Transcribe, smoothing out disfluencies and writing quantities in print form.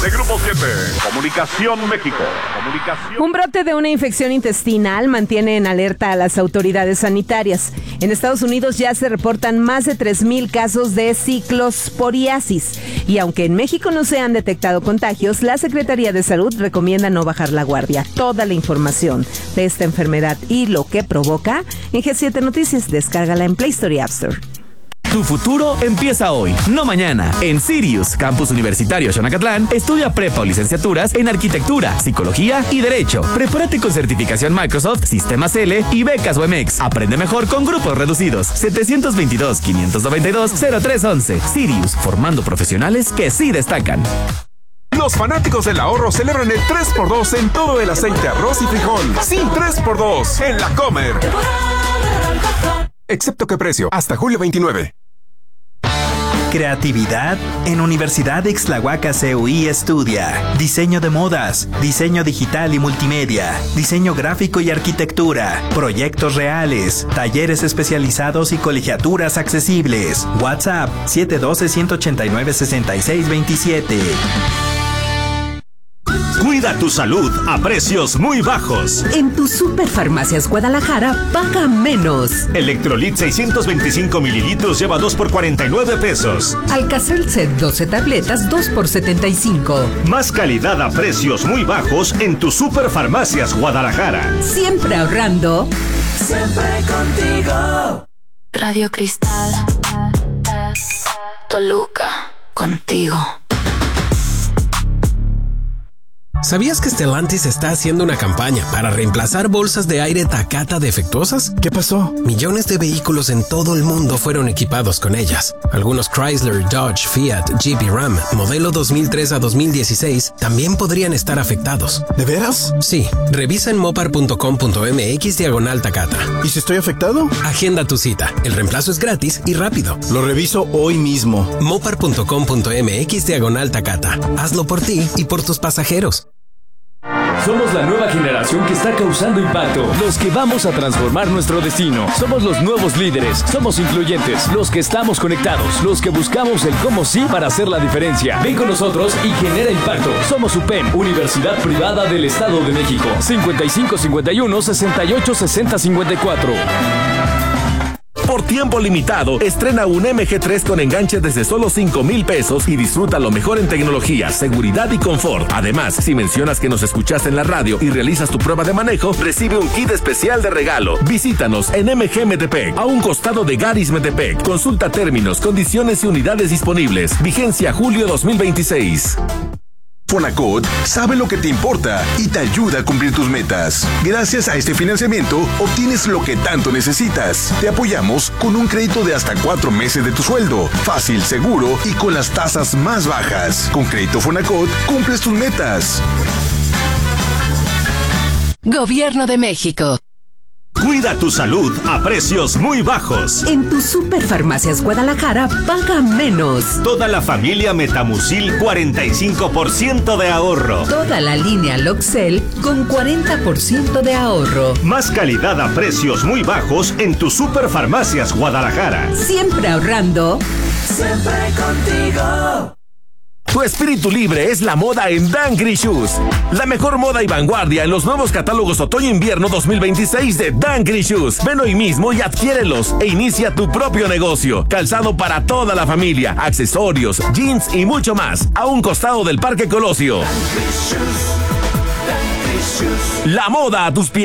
De Grupo 7, Comunicación México. Un brote de una infección intestinal mantiene en alerta a las autoridades sanitarias. En Estados Unidos ya se reportan más de 3,000 casos de ciclosporiasis. Y aunque en México no se han detectado contagios, la Secretaría de Salud recomienda no bajar la guardia. Toda la información de esta enfermedad y lo que provoca en G7 Noticias. Descárgala en Play Store y App Store. Tu futuro empieza hoy, no mañana. En Sirius, Campus Universitario Xonacatlán, estudia prepa o licenciaturas en Arquitectura, Psicología y Derecho. Prepárate con certificación Microsoft, Sistemas L y becas UMX. Aprende mejor con grupos reducidos. 722-592-0311. Sirius, formando profesionales que sí destacan. Los fanáticos del ahorro celebran el 3x2 en todo el aceite, arroz y frijol. Sí, 3x2 en La Comer. Excepto que precio, hasta julio 29. Creatividad en Universidad Ixtlahuaca CUI estudia diseño de modas, diseño digital y multimedia, diseño gráfico y arquitectura, proyectos reales, talleres especializados y colegiaturas accesibles. WhatsApp 712-189-6627. Cuida tu salud a precios muy bajos. En tu Superfarmacias Guadalajara, paga menos. Electrolit 625 mililitros lleva 2 por 49 pesos. Alka-Seltzer 12 tabletas, 2 por 75. Más calidad a precios muy bajos en tu Superfarmacias Guadalajara. Siempre ahorrando. Siempre contigo. Radio Cristal. Toluca. Contigo. ¿Sabías que Stellantis está haciendo una campaña para reemplazar bolsas de aire Takata defectuosas? ¿Qué pasó? Millones de vehículos en todo el mundo fueron equipados con ellas. Algunos Chrysler, Dodge, Fiat, Jeep y Ram, modelo 2003 a 2016, también podrían estar afectados. ¿De veras? Sí. Revisa en mopar.com.mx/Takata. ¿Y si estoy afectado? Agenda tu cita. El reemplazo es gratis y rápido. Lo reviso hoy mismo. mopar.com.mx/Takata. Hazlo por ti y por tus pasajeros. Somos la nueva generación que está causando impacto. Los que vamos a transformar nuestro destino. Somos los nuevos líderes. Somos influyentes. Los que estamos conectados. Los que buscamos el cómo sí para hacer la diferencia. Ven con nosotros y genera impacto. Somos UPEM, Universidad Privada del Estado de México. 5551-686054. Por tiempo limitado, estrena un MG3 con enganche desde solo 5,000 pesos y disfruta lo mejor en tecnología, seguridad y confort. Además, si mencionas que nos escuchaste en la radio y realizas tu prueba de manejo, recibe un kit especial de regalo. Visítanos en MG Metepec, a un costado de Garis Metepec. Consulta términos, condiciones y unidades disponibles. Vigencia julio 2026. Fonacot sabe lo que te importa y te ayuda a cumplir tus metas. Gracias a este financiamiento, obtienes lo que tanto necesitas. Te apoyamos con un crédito de hasta 4 meses de tu sueldo. Fácil, seguro y con las tasas más bajas. Con Crédito Fonacot, cumples tus metas. Gobierno de México. Cuida tu salud a precios muy bajos. En tu Superfarmacias Guadalajara, paga menos. Toda la familia Metamucil, 45% de ahorro. Toda la línea Loxel con 40% de ahorro. Más calidad a precios muy bajos en tu Superfarmacias Guadalajara. Siempre ahorrando. Siempre contigo. Tu espíritu libre es la moda en Dangry Shoes. La mejor moda y vanguardia en los nuevos catálogos Otoño-Invierno 2026 de Dangry Shoes. Ven hoy mismo y adquiérelos e inicia tu propio negocio. Calzado para toda la familia, accesorios, jeans y mucho más. A un costado del Parque Colosio. La moda a tus pies.